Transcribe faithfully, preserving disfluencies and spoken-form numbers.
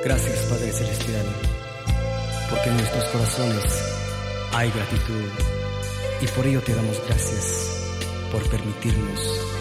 Gracias, Padre Celestial, porque en nuestros corazones hay gratitud y por ello te damos gracias por permitirnos